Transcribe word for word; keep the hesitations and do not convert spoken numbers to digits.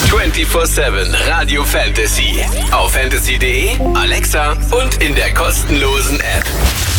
vierundzwanzig sieben Radio Fantasy. Auf Fantasy punkt de, Alexa und in der kostenlosen App.